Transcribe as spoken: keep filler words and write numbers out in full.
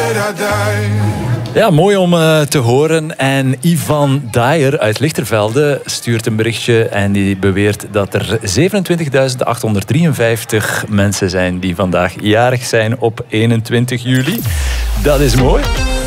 Ja, mooi om uh, te horen. En Ivan Daier uit Lichtervelde stuurt een berichtje en die beweert dat er zevenentwintigduizend achthonderddrieënvijftig mensen zijn die vandaag jarig zijn op eenentwintig juli. Dat is mooi.